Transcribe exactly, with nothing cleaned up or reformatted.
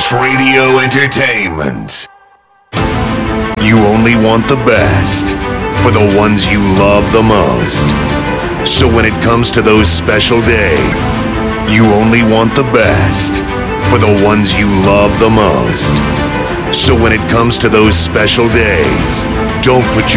Boss Radio Entertainment. You only want the best for the ones you love the most. So when it comes to those special days, you only want the best for the ones you love the most. So when it comes to those special days, don't put your